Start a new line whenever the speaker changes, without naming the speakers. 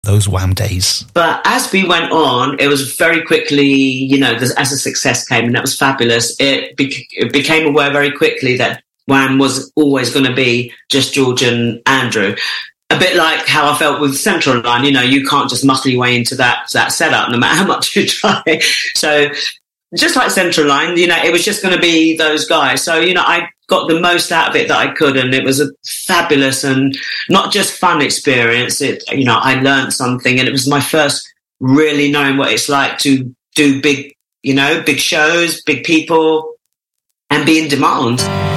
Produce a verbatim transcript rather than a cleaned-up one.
those Wham days?
But as we went on, it was very quickly, you know, as the success came, and that was fabulous. It, be- it became aware very quickly that Wham was always going to be just George and Andrew. A bit like how I felt with Central Line, you know, you can't just muscle your way into that that setup no matter how much you try. So just like Central Line, you know, it was just going to be those guys. So, you know, I got the most out of it that I could, and it was a fabulous and not just fun experience. It, you know, I learned something, and it was my first really knowing what it's like to do big, you know, big shows, big people, and be in demand.